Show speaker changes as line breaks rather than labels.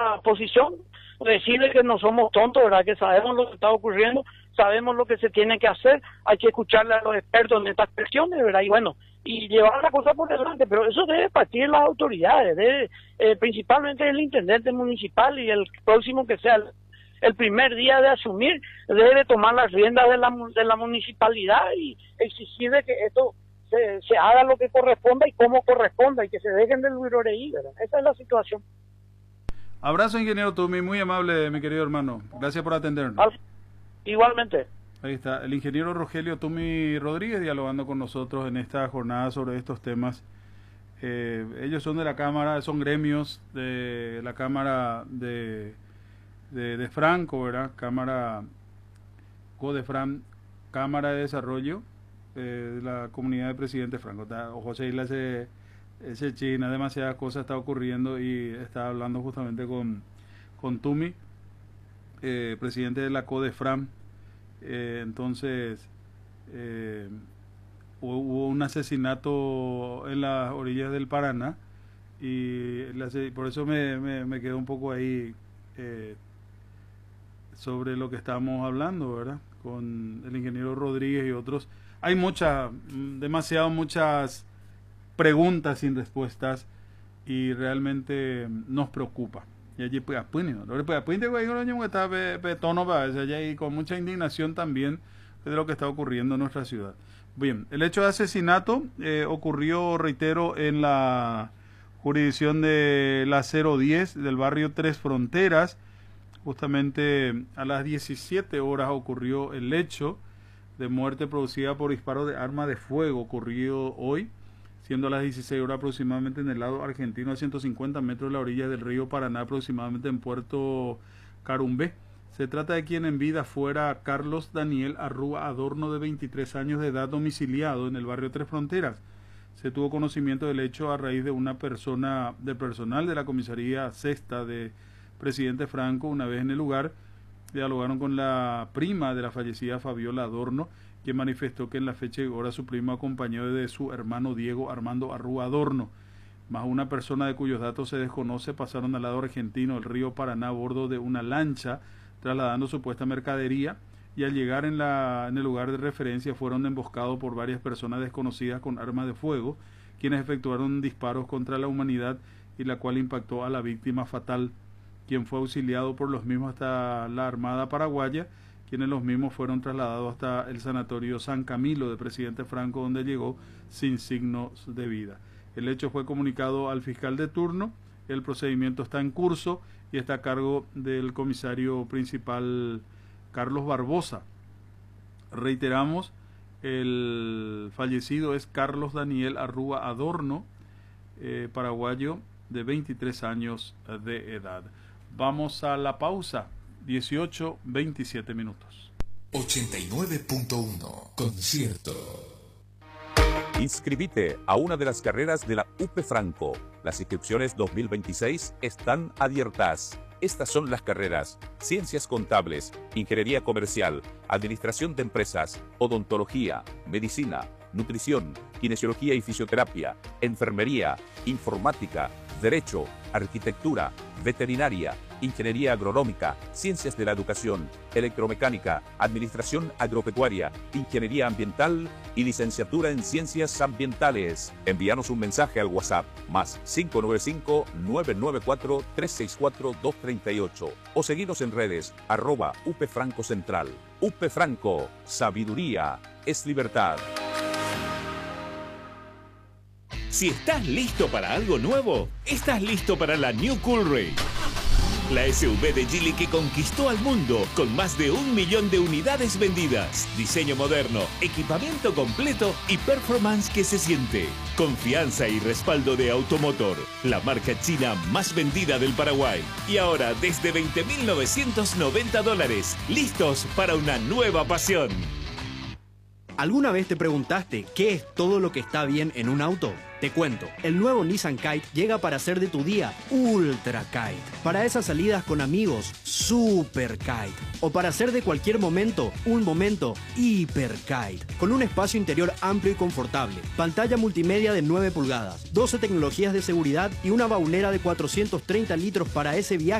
esa posición, decirle que no somos tontos, ¿verdad? Que sabemos lo que está ocurriendo, sabemos lo que se tiene que hacer, hay que escucharle a los expertos en estas cuestiones, ¿verdad? Y bueno, y llevar la cosa por delante, pero eso debe partir de las autoridades, principalmente el intendente municipal y el próximo que sea el primer día de asumir, debe tomar las riendas de la municipalidad y exigir de que esto se haga lo que corresponda y cómo corresponda y que se dejen del viroreí, ¿verdad? Esa es la situación.
Abrazo, ingeniero Tumi, muy amable, mi querido hermano. Gracias por atendernos.
Igualmente.
Ahí está, el ingeniero Rogelio Tumi Rodríguez dialogando con nosotros en esta jornada sobre estos temas. Ellos son de la Cámara, son gremios de la Cámara de Franco, ¿verdad? Cámara CODEFRAN, Cámara de Desarrollo de la Comunidad de Presidente Franco. José Isla ese China, demasiadas cosas está ocurriendo y está hablando justamente con Tumi, presidente de la CODEFRAN. Entonces hubo un asesinato en las orillas del Paraná y por eso me quedé un poco ahí sobre lo que estábamos hablando, ¿verdad? Con el ingeniero Rodríguez y otros. Hay muchas preguntas sin respuestas y realmente nos preocupa. Y allí pues con mucha indignación también de lo que está ocurriendo en nuestra ciudad. Bien, el hecho de asesinato ocurrió, reitero, en la jurisdicción de la 010 del barrio Tres Fronteras. Justamente a las 17 horas ocurrió el hecho de muerte producida por disparo de arma de fuego, ocurrido hoy, siendo a las 16 horas aproximadamente en el lado argentino, a 150 metros de la orilla del río Paraná, aproximadamente en Puerto Carumbé. Se trata de quien en vida fuera Carlos Daniel Arrúa Adorno, de 23 años de edad, domiciliado en el barrio Tres Fronteras. Se tuvo conocimiento del hecho a raíz de una persona del personal de la comisaría sexta de Presidente Franco. Una vez en el lugar, dialogaron con la prima de la fallecida Fabiola Adorno, quien manifestó que en la fecha y hora su primo acompañó de su hermano Diego Armando Arrúa Adorno, más una persona de cuyos datos se desconoce, pasaron al lado argentino del río Paraná a bordo de una lancha trasladando supuesta mercadería, y al llegar en el lugar de referencia fueron emboscados por varias personas desconocidas con armas de fuego, quienes efectuaron disparos contra la humanidad y la cual impactó a la víctima fatal, quien fue auxiliado por los mismos hasta la Armada Paraguaya, quienes los mismos fueron trasladados hasta el sanatorio San Camilo de Presidente Franco, donde llegó sin signos de vida. El hecho fue comunicado al fiscal de turno, el procedimiento está en curso y está a cargo del comisario principal Carlos Barbosa. Reiteramos, el fallecido es Carlos Daniel Arrúa Adorno, paraguayo de 23 años de edad. Vamos a la pausa, 18:27 minutos.
89.1 Concierto.
Inscribite a una de las carreras de la UP Franco. Las inscripciones 2026 están abiertas. Estas son las carreras: Ciencias Contables, Ingeniería Comercial, Administración de Empresas, Odontología, Medicina, Nutrición, Kinesiología y Fisioterapia, Enfermería, Informática, Derecho, Arquitectura, Veterinaria, Ingeniería Agronómica, Ciencias de la Educación, Electromecánica, Administración Agropecuaria, Ingeniería Ambiental y Licenciatura en Ciencias Ambientales. Envíanos un mensaje al WhatsApp más 595-994-364-238 o seguinos en redes @UP Franco Central. UP Franco, sabiduría es libertad.
Si estás listo para algo nuevo, estás listo para la New Coolray. La SUV de Geely que conquistó al mundo con más de 1 millón de unidades vendidas. Diseño moderno, equipamiento completo y performance que se siente. Confianza y respaldo de Automotor, la marca china más vendida del Paraguay. Y ahora desde $20.990, listos para una nueva pasión.
¿Alguna vez te preguntaste qué es todo lo que está bien en un auto? Te cuento, el nuevo Nissan Kite llega para hacer de tu día Ultra Kite. Para esas salidas con amigos, Super Kite. O para hacer de cualquier momento, un momento Hiper Kite. Con un espacio interior amplio y confortable, pantalla multimedia de 9 pulgadas, 12 tecnologías de seguridad y una baulera de 430 litros para ese viaje